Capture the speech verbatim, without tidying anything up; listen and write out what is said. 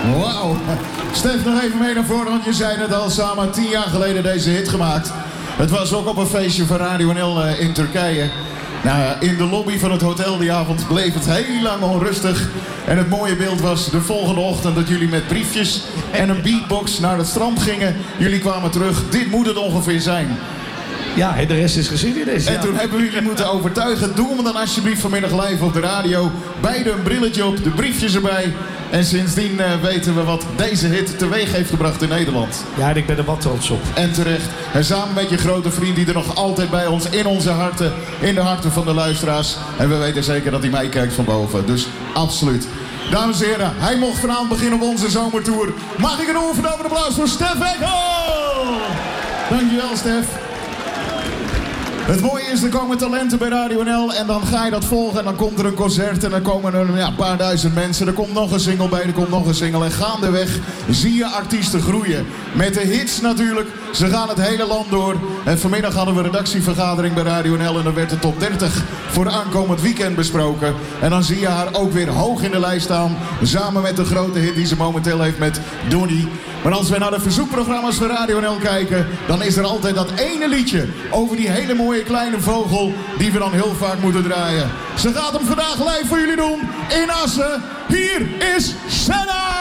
Wauw. Stef, nog even mee naar voren, want je zei het al, samen tien jaar geleden deze hit gemaakt. Het was ook op een feestje van Radio N L uh, in Turkije. Nou, in de lobby van het hotel die avond bleef het heel lang onrustig. En het mooie beeld was de volgende ochtend dat jullie met briefjes en een beatbox naar het strand gingen. Jullie kwamen terug, dit moet het ongeveer zijn. Ja, de rest is geschiedenis. En ja. toen hebben we jullie moeten overtuigen. Doe me dan alsjeblieft vanmiddag live op de radio. Beide een brilletje op, de briefjes erbij. En sindsdien uh, weten we wat deze hit teweeg heeft gebracht in Nederland. Ja, en ik ben er wat trots op. En terecht. En samen met je grote vriend die er nog altijd bij ons in onze harten, in de harten van de luisteraars. En we weten zeker dat hij meekijkt van boven. Dus absoluut. Dames en heren, hij mocht vanavond beginnen op onze zomertour. Mag ik een oorverdovend applaus voor Stef Ekkel? Dankjewel, Stef. Het mooie is, er komen talenten bij Radio N L en dan ga je dat volgen en dan komt er een concert en dan komen er ja, een paar duizend mensen. Er komt nog een single bij, er komt nog een single en gaandeweg zie je artiesten groeien. Met de hits natuurlijk, ze gaan het hele land door. En vanmiddag hadden we een redactievergadering bij Radio N L en dan werd de top dertig voor aankomend weekend besproken. En dan zie je haar ook weer hoog in de lijst staan, samen met de grote hit die ze momenteel heeft met Donnie. Maar als we naar de verzoekprogramma's van Radio N L kijken, dan is er altijd dat ene liedje over die hele mooie kleine vogel die we dan heel vaak moeten draaien. Ze gaat hem vandaag live voor jullie doen in Assen. Hier is Senna!